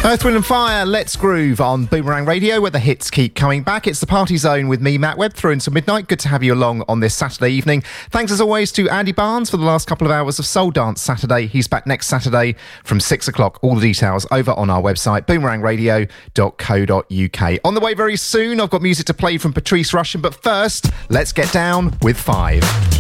Earth, Wind and Fire, Let's Groove on Boomerang Radio, where the hits keep coming back. It's the Party Zone with me, Matt Webb, through until midnight. Good to have you along on this Saturday evening. Thanks as always to Andy Barnes for the last couple of hours of Soul Dance Saturday. He's back next Saturday from 6 o'clock. All the details over on our website, boomerangradio.co.uk. On the way very soon, I've got music to play from Patrice Rushen, but first, let's get down with 5.